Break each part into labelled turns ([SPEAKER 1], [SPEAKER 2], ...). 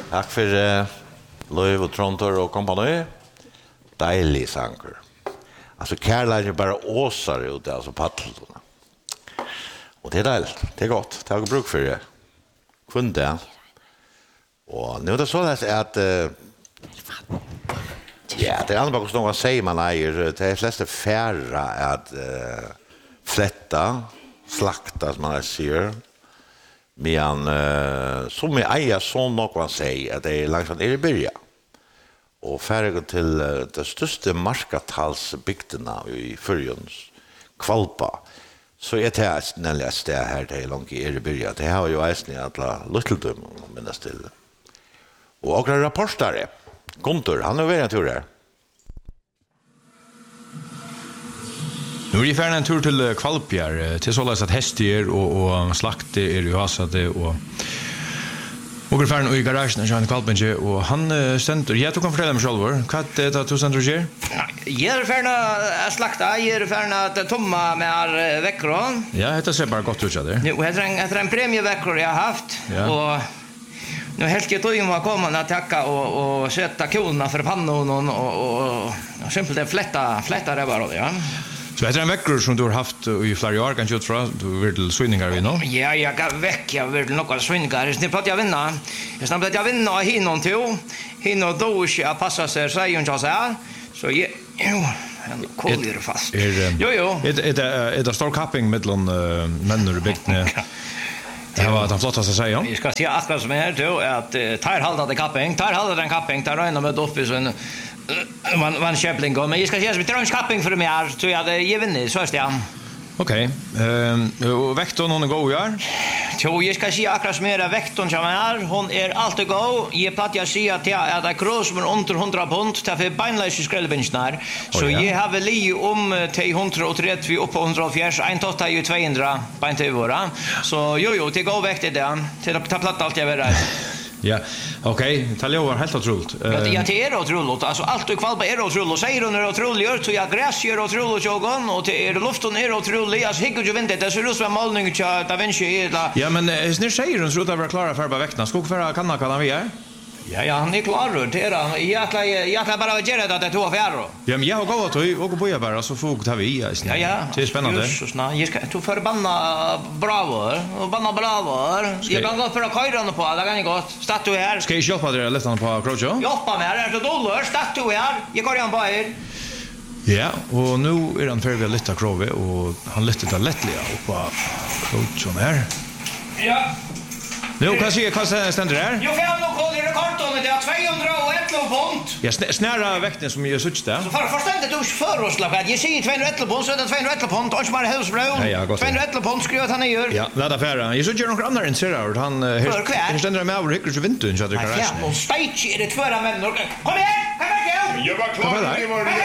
[SPEAKER 1] Tack för Löv och Trontor och kompani. Dejlig sanger. Alltså kärleken bara åsar ut alltså paddlarna. Och det är dejligt. Det är gott. Det har jag bruk för det. Kunde. Och nu är det så att ja, det är annat vad säger man äger. Det är flesta färra att flätta, slakta som man säger. Men som är äger så något säger att det är långsamt i början. Och färger till det största marskatalsbygderna i Fyrjöns Kvalpa. Så är det nämligen det här det är långt i början. Det har ju ägstning alla Lytteldum minnas till. Och några rapportare. Gunter, han har varit en tur där.
[SPEAKER 2] Nu är det färdig en tur till Kvalpjar. Till sådant att hästar och slakter är ju hasade och färdig i garagen i Kvalpinge och han ständer. Jag kan fortälla mig själv. Vad är det du ständer och gör?
[SPEAKER 3] Jag är färdig att slakta. Jag är färdig att tomma med veckor.
[SPEAKER 2] Ja, det ser bara gott ut där.
[SPEAKER 3] Nu heter en premieveckor jag har haft.
[SPEAKER 2] Ja.
[SPEAKER 3] Och nu helt jag tog att komma att tacka och sätta konerna för pannan och simpelt flätta det bara ja.
[SPEAKER 2] Så heter en veckor som du har haft i flera år kanske tror du vill till svinningar vi nu.
[SPEAKER 3] Ja, jag gav veck jag vill några svinningar. Snabbt att jag vinna. Snabbt att jag vinna hinnon till. Hinnon då ska passa sig säger jag så här. Så jo, han kollar fast. Jo.
[SPEAKER 2] Är det stor capping mellan män och bygden? Det var den flottaste säger.
[SPEAKER 3] Vi ska se akkurat som här då att tar halda den capping, tar räna med upp i sån man käppling går men jag ska se så vi tar en capping för mig så jag det vinner så är det.
[SPEAKER 2] Okej. Och vektorn hon är god gör.
[SPEAKER 3] Jo, jag ska se akkurat som är vektorn som är. Hon är alltid god. Jag plattar säga att jag är kross som under 100 pund till för beinlös skrällbänchnar. Så jag har väl li om till 130 upp på 140 en totta ju 200 bänt över. Så jo, det går väck det där. Till att ta platt allt jag vill.
[SPEAKER 2] Ja, okej. Taljo var helt otroligt.
[SPEAKER 3] Ja, det är otroligt. Alltså allt och Kvalpa är otroligt. Säger hon är otroligt. Så jag gräs är otroligt jogon och det är luften är otroligt. Alltså hickar ju vinter. Det ser ut som målning till Da Vinci.
[SPEAKER 2] Ja, men snir säger hon så att vara klara för att väckna. Ska för kan vi är?
[SPEAKER 3] Ja, han är klar det är han. Jag kan bara göra det att det tog fjärro.
[SPEAKER 2] Ja, men jag har gått och på bara så får ta vi i.
[SPEAKER 3] Ja.
[SPEAKER 2] Det är spännande.
[SPEAKER 3] Jag ska to förbanna bravor och banna bravor. Jag kan gå för att köra på. Det kan jag gott. Statu här.
[SPEAKER 2] Ska jag hjälpa dig lätt på Krojo?
[SPEAKER 3] Hjälpa mig här. Det dollar statu här. Jag går igen på er.
[SPEAKER 2] Ja, och nu är han färdig lite krove och han lyfter det lättliga upp på Krojo här.
[SPEAKER 3] Ja.
[SPEAKER 2] Nu kan se vad ständer där.
[SPEAKER 3] Jag får nog kolla rekordon det är 211 pund.
[SPEAKER 2] Ja, snära väkten som jag sökte där.
[SPEAKER 3] Så förständigt du för oss lag. Jag ser 211 pund så det är 211 pund och bara husbröd.
[SPEAKER 2] Ja,
[SPEAKER 3] 211 pund skriver han gör.
[SPEAKER 2] Ja, låt affären. Jag söker några andra inser han här ständer med över hyckers vintern så att det kan räcka.
[SPEAKER 3] Ja, och stage är det tvåra män. Kom igen.
[SPEAKER 4] Jag var klar att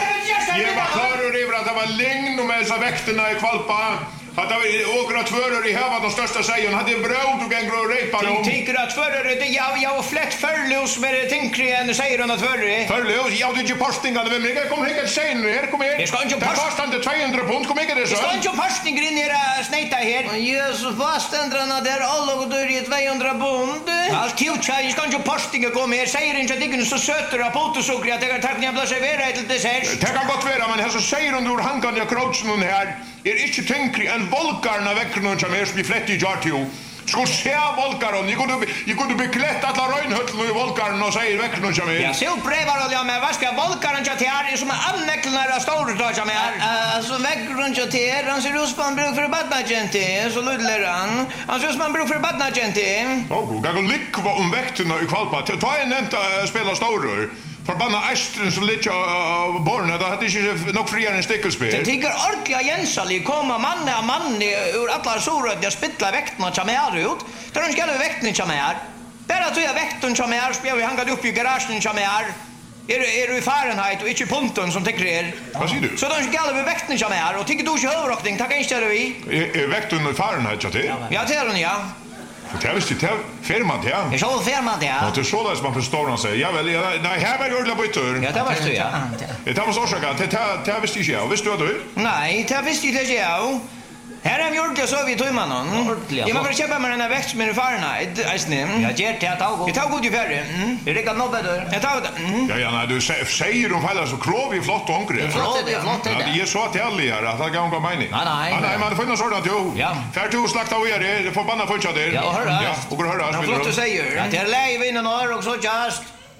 [SPEAKER 4] det var att det var längd och med så väkterna i Kvalpa. Att det var åkra tvöror i havet de största sägen hade bröd och en grå repa om.
[SPEAKER 3] Tänker att tvöror det jag och flätt förlös med det tänkre än säger hon att tvöror.
[SPEAKER 4] Förlös jag det ju postingarna med mig kom hit sen här kom igen.
[SPEAKER 3] Jag ska inte
[SPEAKER 4] posta inte 200 pund kom igen det så.
[SPEAKER 3] Jag ska inte postingar in era snäta här. Jesus faständrarna där alla och då är 200 pund. Allt tjut jag ska inte postingar komma här säger inte att det så söter och potosocker att jag tar jag servera till dessert.
[SPEAKER 4] Det kan gott vara men här så säger hon hur han kan jag kroatsen här. Är inte tänkri en volkarna väckren som är som i flätt i Jartio. Skulle se volkaron. Jag kunde beklätt alla röjnhötlen i volkaren och säger väckren som är.
[SPEAKER 3] Ja, så brevar och med vad ska volkaren jag till här som anmäklnar av stora som är. Alltså väckren jag till här. Han ser ut som man brukar för badnagente. Så ludler han. Han ser ut som man brukar för badnagente.
[SPEAKER 4] Det går likva om väkterna i Kvalpa. Ta en nämnt spela stora. Förbanna Astrid som lite borna, det hade inte nog friare än stickelspel.
[SPEAKER 3] Det tycker ordentliga Jensali komma man ur alla soröd jag spittlar väkterna som är ut. Det är inte väkterna som är. Bara tror jag väkterna som är spelar vi hangat upp i garagen som är. Är du i Fahrenheit och inte punten som tycker er.
[SPEAKER 4] Vad säger du?
[SPEAKER 3] Så de ska alla väkterna som är och tycker du inte överrockning, tackar inte det vi.
[SPEAKER 4] Är väkterna i Fahrenheit så det?
[SPEAKER 3] Ja, det är hon ja.
[SPEAKER 4] Det visst det firman det.
[SPEAKER 3] Jag så firman det.
[SPEAKER 4] Och det så där som man förstår han säger. Ja väl, nej här var gjort laborator.
[SPEAKER 3] Ja, det var det ja.
[SPEAKER 4] Det var så så att det visste jag. Visste du?
[SPEAKER 3] Nej, det visste inte jag. Här är gjort det så vi tog man någon. Jag måste köpa mig den här växt med Fahrenheit, Eisne. Jag ger det att ta. Jag tar god ju färre. Det räcker nog bättre. Jag tar det.
[SPEAKER 4] Ja, nej, du säger de fallar så krov i flott onkre.
[SPEAKER 3] Flott det.
[SPEAKER 4] Ja, det är så att jag här att det kan gå mening. Nej, men det får någon sort att jo.
[SPEAKER 3] Ja.
[SPEAKER 4] Fär du slakta och är det förbanna fortsätt där.
[SPEAKER 3] Ja, hörra.
[SPEAKER 4] Ja, och går höra.
[SPEAKER 3] Flott du säger. Det är läge innan år och så just.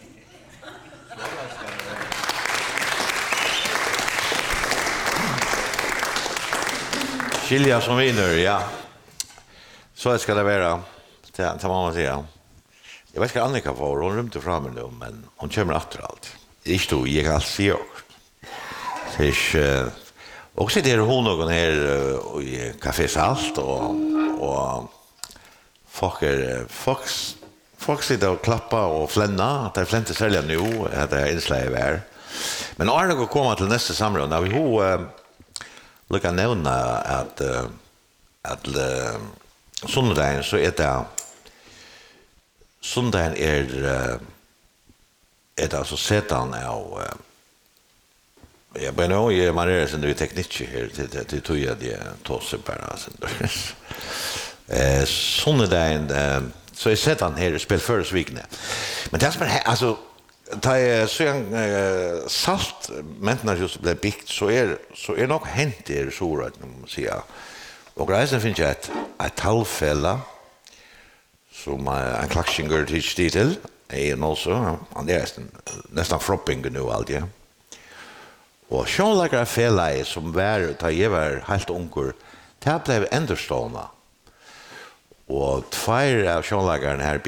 [SPEAKER 1] Skilja som vinner, ja. Så ska det vara. Det man säga. Jag vet inte Annika var, hon rymde fram nu, men hon kommer efter allt. Ikke du, jeg kan alt si også. Og så er hun noen her i Café Salt, og folk sitter og klapper og flenner, at de flente sælger nå, at det er innslaget vær. Men Arne går komme til neste samråd, når vi lukker nevne at sundagen så er det sundagen är det alltså sedan av jag ber nog ge man sen det teknik här till tog jag det tosse bara sen sundagen så är sedan här spel förra veckan men det är alltså ta så en salt mentna just blev byggt så är nog hänt det så att man säga och reisen finns jag ett halvfälla som en klaxinger till en också han är nästan fropping nu allt ja och Sean Lager fälla som var ta över helt onkur det blev ändå ståna och två av Sean Lager här